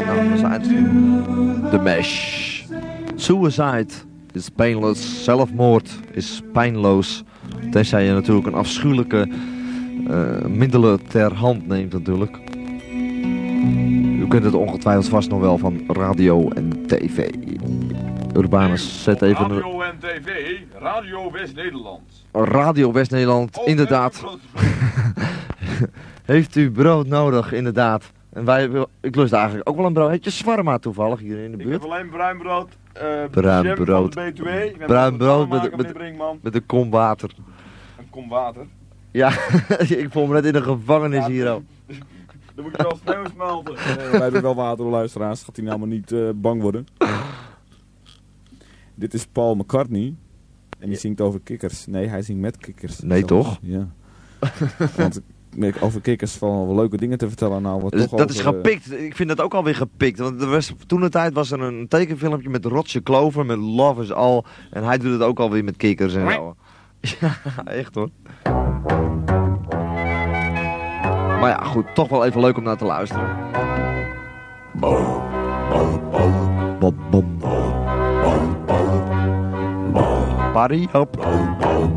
Nou, dat is eigenlijk The Mesh. Suicide is painless. Zelfmoord is pijnloos. Tenzij je natuurlijk een afschuwelijke middelen ter hand neemt natuurlijk. U kent het ongetwijfeld vast nog wel van radio en tv. Urbanus, zet even... Radio en tv, Radio West-Nederland. Radio West-Nederland, inderdaad. Heeft u brood nodig, inderdaad. En ik lust eigenlijk ook wel een brood. Heb je shawarma toevallig hier in de buurt? Ik heb alleen bruin brood. Bruin brood. Bruin brood met een kom water. Een kom water? Ja, ik voel me net in een gevangenis hier al. Dan moet je wel sneeuw smelten. Wij doen wel water, luisteraars. Gaat hij nou maar niet bang worden. Dit is Paul McCartney. En die zingt over kikkers. Nee, hij zingt met kikkers. Nee, toch? Ja. Want over kikkers vallen wel leuke dingen te vertellen. Nou, dat is gepikt. Ik vind dat ook alweer gepikt. Want toen de tijd was er een tekenfilmpje met Roger Clover, met Love is All. En hij doet het ook alweer met kikkers en zo. Ja, echt hoor. Maar ja, goed. Toch wel even leuk om naar te luisteren. Bom, bom, bom. Party up.